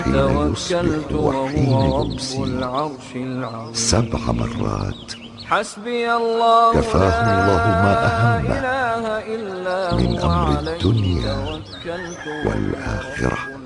حين يصبح وحين يمسي 7 مرات. حسبي الله كفاه الله ما أهمه لا إله إلا من هو أمر عليه الدنيا توكلت والآخرة.